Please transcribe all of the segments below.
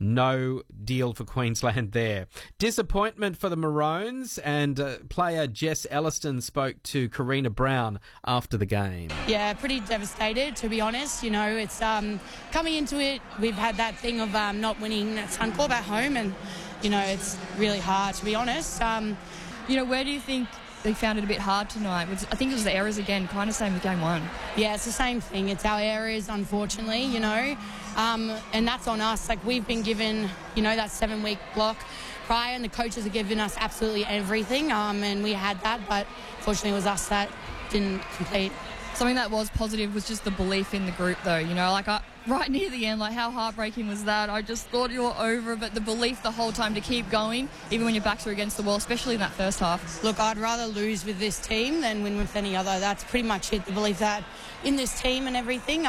no deal for Queensland there. Disappointment for the Maroons, and player Jess Elliston spoke to Karina Brown after the game. Yeah, pretty devastated, to be honest. You know, it's coming into it, we've had that thing of not winning at Suncorp at home, and, you know, it's really hard, to be honest. You know, where do you think they found it a bit hard tonight? I think it was the errors again, kind of same with game one. Yeah, it's the same thing. It's our errors, unfortunately, you know, and that's on us. Like, we've been given, you know, that 7-week block prior, and the coaches have given us absolutely everything, and we had that, but fortunately it was us that didn't complete. Something that was positive was just the belief in the group, though. You know, like right near the end, like how heartbreaking was that? I just thought you were over, but the belief the whole time to keep going, even when your backs are against the wall, especially in that first half. Look, I'd rather lose with this team than win with any other. That's pretty much it. The belief that in this team and everything,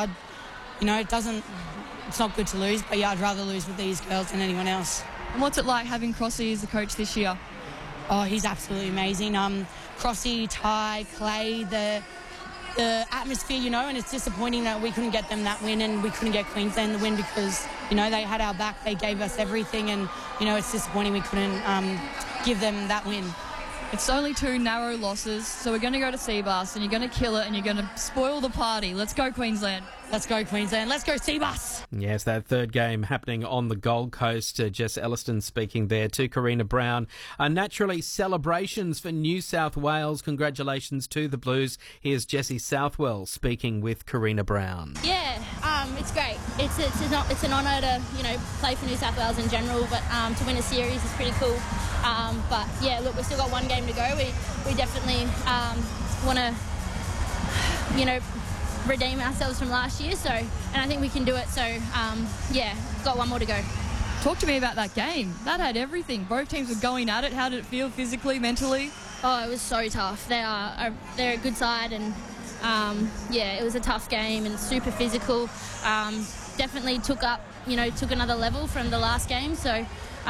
you know, it's not good to lose, but yeah, I'd rather lose with these girls than anyone else. And what's it like having Crossy as the coach this year? Oh, he's absolutely amazing. Crossy, Ty, Clay, the atmosphere, you know, and it's disappointing that we couldn't get them that win and we couldn't get Queensland the win because, you know, they had our back, they gave us everything, and, you know, it's disappointing we couldn't give them that win. It's only 2 narrow losses, so we're going to go to Seabus and you're going to kill it and you're going to spoil the party. Let's go, Queensland. Let's go, Queensland. Let's go, Seabus. Yes, that third game happening on the Gold Coast. Jess Elliston speaking there to Karina Brown. Naturally, celebrations for New South Wales. Congratulations to the Blues. Here's Jessie Southwell speaking with Karina Brown. Yeah, it's great. It's an honour to, you know, play for New South Wales in general, but to win a series is pretty cool. But yeah, look, we've still got one game to go. We definitely want to, you know, redeem ourselves from last year, and I think we can do it. So yeah, got one more to go. Talk to me about that game. That had everything. Both teams were going at it. How did it feel physically, mentally? Oh, it was so tough. They're a good side, and yeah, it was a tough game and super physical. Definitely took another level from the last game. So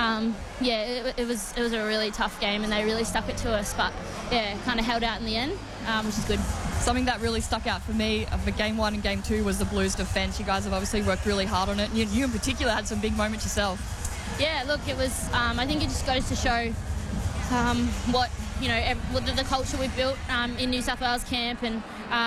yeah, it was a really tough game, and they really stuck it to us. But yeah, kind of held out in the end, which is good. Something that really stuck out for me for game 1 and game 2 was the Blues defence. You guys have obviously worked really hard on it. You in particular had some big moments yourself. Yeah, look, it was. I think it just goes to show what, you know, the culture we've built in New South Wales camp, and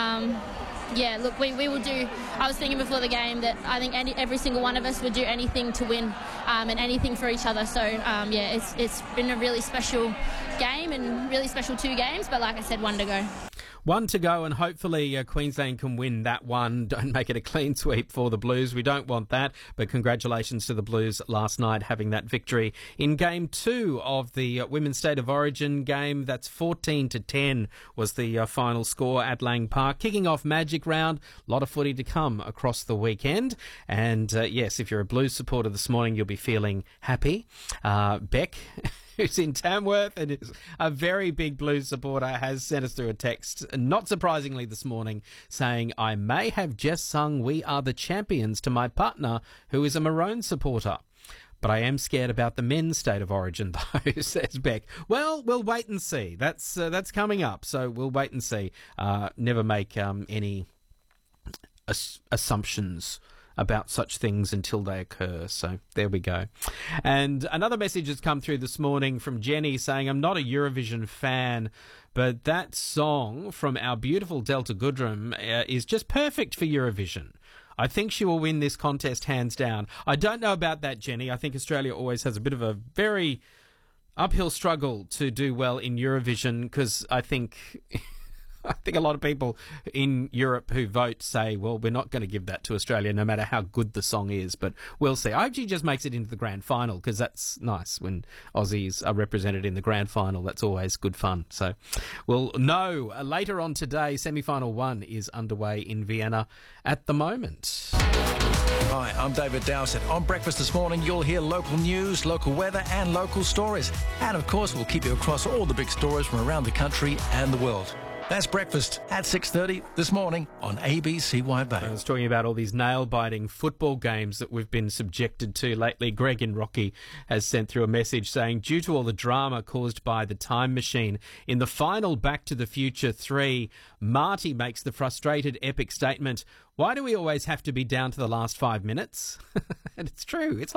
yeah, look, we will do. I was thinking before the game that I think every single one of us would do anything to win and anything for each other. So yeah, it's been a really special game and really special 2 games. But like I said, 1 to go. 1 to go, and hopefully Queensland can win that one. Don't make it a clean sweep for the Blues. We don't want that, but congratulations to the Blues last night having that victory in Game 2 of the Women's State of Origin game. That's 14-10 was the final score at Lang Park. Kicking off Magic Round, a lot of footy to come across the weekend. And yes, if you're a Blues supporter this morning, you'll be feeling happy. Beck, who's in Tamworth and is a very big Blues supporter, has sent us through a text, not surprisingly this morning, saying, I may have just sung We Are the Champions to my partner, who is a Maroon supporter. But I am scared about the men's State of Origin, though, says Beck. Well, we'll wait and see. That's coming up, so we'll wait and see. Never make any assumptions about such things until they occur. So there we go. And another message has come through this morning from Jenny saying, I'm not a Eurovision fan, but that song from our beautiful Delta Goodrem is just perfect for Eurovision. I think she will win this contest hands down. I don't know about that, Jenny. I think Australia always has a bit of a very uphill struggle to do well in Eurovision, because I think a lot of people in Europe who vote say, well, we're not going to give that to Australia no matter how good the song is, but we'll see. I hope she just makes it into the grand final, because that's nice when Aussies are represented in the grand final. That's always good fun. So we'll know later on today. Semi-final 1 is underway in Vienna at the moment. Hi, I'm David Dowsett. On Breakfast this morning, you'll hear local news, local weather and local stories. And of course, we'll keep you across all the big stories from around the country and the world. That's Breakfast at 6:30 this morning on ABC Wide Bay. I was talking about all these nail-biting football games that we've been subjected to lately. Greg in Rocky has sent through a message saying, due to all the drama caused by the time machine, in the final Back to the Future 3, Marty makes the frustrated epic statement, why do we always have to be down to the last 5 minutes? And it's true. It's